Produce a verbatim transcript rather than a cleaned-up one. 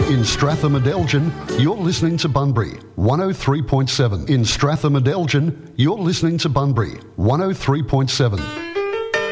In Stratham Adelgin, you're listening to Bunbury, one oh three point seven. In Stratham Adelgin, you're listening to Bunbury, one oh three point seven.